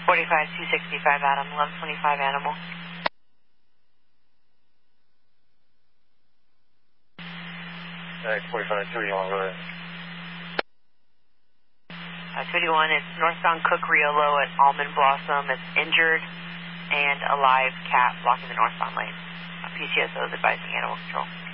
265 Adam, 1125 Animal. 45, 281, go ahead. 281, it's northbound Cook Riolo at Almond Blossom. It's injured and alive cat blocking the northbound lane. PCSO is advising animal control.